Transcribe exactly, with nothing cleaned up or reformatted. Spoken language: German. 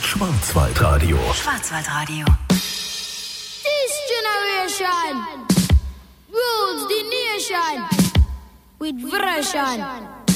Schwarzwaldradio. Schwarzwaldradio. This generation rules the nation with version.